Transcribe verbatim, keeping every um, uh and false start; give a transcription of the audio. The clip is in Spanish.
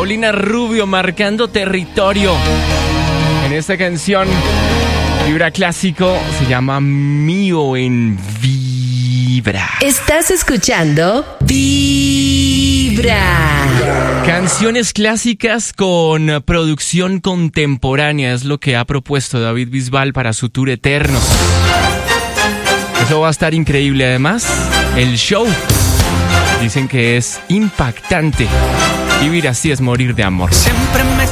Paulina Rubio marcando territorio. En esta canción, Vibra Clásico, se llama Mío en Vibra. Estás escuchando Vibra. Canciones clásicas con producción contemporánea es lo que ha propuesto David Bisbal para su tour Eternos. Eso va a estar increíble. Además, el show dicen que es impactante. Vivir así es morir de amor. Siempre me